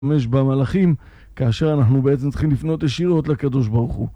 במלאכים, כאשר אנחנו בעצם צריכים לפנות ישירות לקדוש ברוך הוא.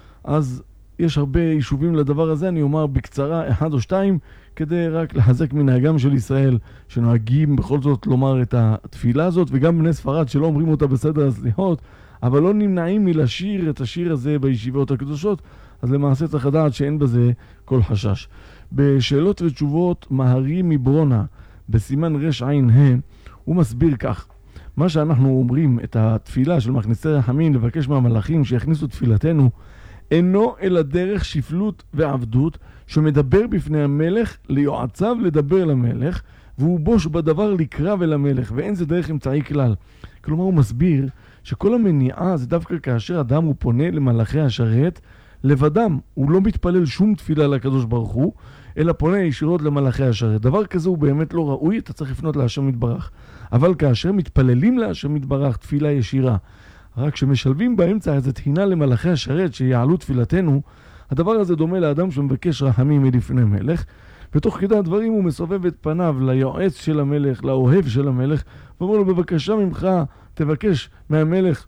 אז יש הרבה יישובים לדבר הזה, אני אומר בקצרה אחד או שתיים, כדי רק לחזק מנהגם של ישראל, שנוהגים בכל זאת לומר את התפילה הזאת, וגם בני ספרד שלא אומרים אותה בסדר הסליחות, אבל לא נמנעים מלשיר את השיר הזה בישיבות הקדושות, אז למעשה צריך לדעת שאין בזה כל חשש. בשאלות ותשובות מהרי מברונה, בסימן רש עין ה', הוא מסביר כך: מה שאנחנו אומרים, את התפילה של מכניסי רחמים, לבקש מהמלאכים שיכניסו תפילתנו, אינו אלא דרך שפלות ועבדות, שמדבר בפני המלך ליועציו לדבר למלך, והוא בוש בדבר לקרא ולמלך, ואין זה דרך אמצעי כלל. כלומר הוא מסביר שכל המניעה זה דווקא כאשר אדם הוא פונה למלאכי השרת לבדם, הוא לא מתפלל שום תפילה לקדוש ברוך הוא, אלא פונה ישירות למלאכי השרת. דבר כזה הוא באמת לא ראוי, אתה צריך לפנות להשם יתברך. אבל כאשר מתפללים להשם יתברך תפילה ישירה, רק שמשלבים באמצע איזו תחינה למלאכי השרת שיעלו תפילתנו, הדבר הזה דומה לאדם שמבקש רחמים מלפני מלך, ותוך כדי הדברים הוא מסובב את פניו ליועץ של המלך, לאוהב של המלך, ואומר לו: בבקשה ממך תבקש מהמלך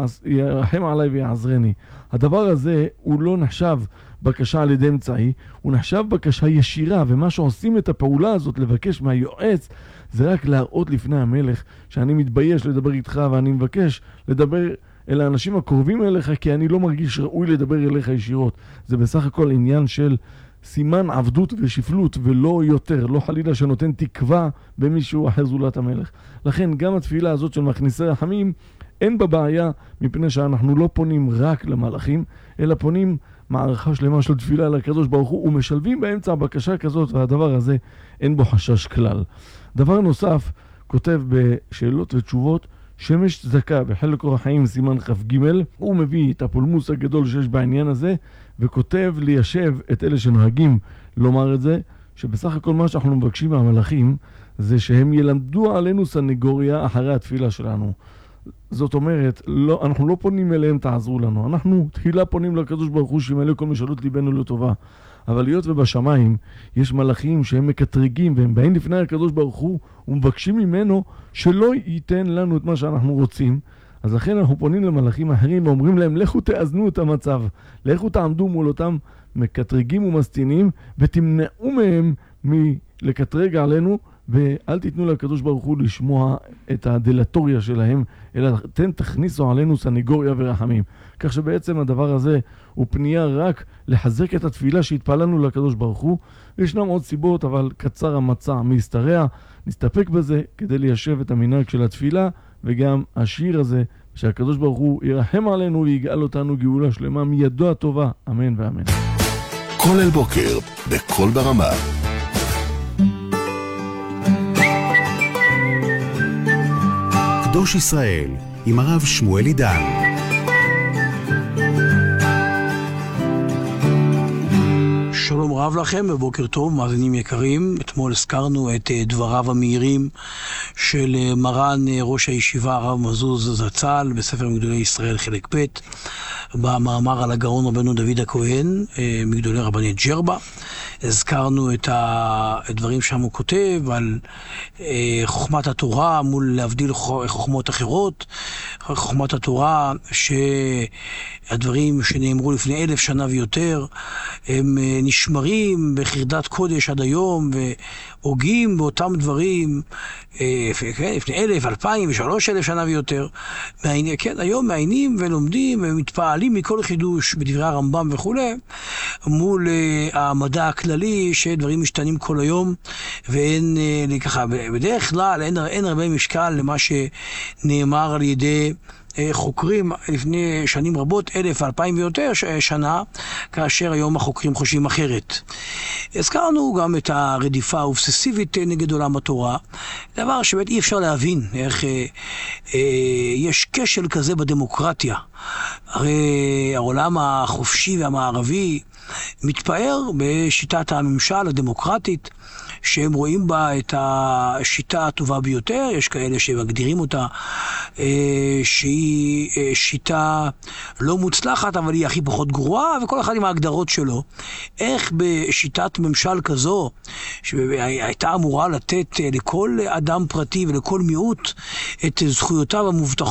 שירחם עליי ויעזרני. הדבר הזה הוא לא נחשב בקשה על ידי אמצעי, הוא נחשב בקשה ישירה, ומה שעושים את הפעולה הזאת לבקש מהיועץ זה רק להראות לפני המלך שאני מתבייש לדבר איתך, ואני מבקש לדבר אל האנשים הקרובים אליך, כי אני לא מרגיש ראוי לדבר אליך ישירות. זה בסך הכל עניין של סימן עבדות ושפלות, ולא יותר, לא חלילה שנותן תקווה במישהו אחר זולת המלך. לכן גם התפילה הזאת של מכניסי רחמים אין בה בעיה, מפני שאנחנו לא פונים רק למלאכים, אלא פונים מערכה שלמה של תפילה לקדוש ברוך הוא, ומשלבים באמצע בקשה כזאת, והדבר הזה אין בו חשש כלל. דבר נוסף, כותב בשאלות ותשובות שמש צדקה בחלק אורח חיים סימן כ"ג, הוא מביא את הפולמוס הגדול שיש בעניין הזה, וכותב ליישב את אלה שנוהגים לומר את זה, שבסך הכל מה שאנחנו מבקשים מהמלאכים זה שהם ילמדו עלינו סנגוריה אחרי התפילה שלנו. זאת אומרת, אנחנו לא פונים אליהם תעזרו לנו, אנחנו תחילה פונים לקדוש ברוך הוא שימלא כל משאלות ליבנו לטובה. אבל להיות ובשמיים יש מלאכים שהם מקטרגים, והם באים לפני הקדוש ברוך הוא ומבקשים ממנו שלא ייתן לנו את מה שאנחנו רוצים. אז לכן אנחנו פונים למלאכים אחרים ואומרים להם: לכו תאזנו את המצב, לכו תעמדו מול אותם מקטרגים ומסטינים, ותמנעו מהם מלקטרג עלינו, ואל תיתנו לקדוש ברוך הוא לשמוע את הדלטוריה שלהם, אלא אתם תכניסו עלינו סנגוריה ורחמים. כך שבעצם הדבר הזה הוא פנייה רק לחזק את התפילה שהתפללנו לקדוש ברוך הוא. ישנם עוד סיבות, אבל קצר המצע מסתרע. נסתפק בזה כדי ליישב את המנהג של התפילה, וגם השיר הזה שהקדוש ברוך הוא ירחם עלינו ויגאל אותנו גאולה שלמה מידו הטובה, אמן ואמן. כל אל בוקר בכל ברמה. קדוש ישראל עם הרב שמואל עידן. שלום רב לכם ובוקר טוב מאזינים יקרים. אתמול הזכרנו את דבריו המהירים של מרן ראש הישיבה הרב מזוז זצ"ל בספר מגדולי ישראל חלק ב', במאמר על הגאון רבנו דוד הכהן מגדולי רבני ג'רבה. הזכרנו את הדברים שם הוא כותב על חוכמת התורה מול להבדיל חוכמות אחרות. חוכמת התורה שהדברים שנאמרו לפני 1000 שנה ויותר הם נשמרים בחרדת קודש עד היום, והוגים באותם דברים לפני 1000, 2000 ו3000 שנה ויותר. כן, היום מעיינים ולומדים ומתפעלים מכל חידוש בדברי הרמב"ם וכו', מול המדע הכללי שדברים משתנים כל היום, ואין ככה, בדרך כלל אין הרבה משקל למה שנאמר על ידי חוקרים לפני שנים רבות, 1000, 2000 ויותר שנה, כאשר היום החוקרים חושבים אחרת. הזכרנו גם את הרדיפה האובססיבית נגד עולם התורה, דבר שבאמת אי אפשר להבין איך יש כשל כזה בדמוקרטיה. הרי העולם החופשי והמערבי מתפאר בשיטת הממשל הדמוקרטית, שהם רואים בה את השיטה הטובה ביותר, יש כאלה שמגדירים אותה שהיא שיטה לא מוצלחת, אבל היא הכי פחות גרועה, וכל אחד עם ההגדרות שלו. איך בשיטת ממשל כזו, שהייתה אמורה לתת לכל אדם פרטי ולכל מיעוט את זכויותיו המובטחות,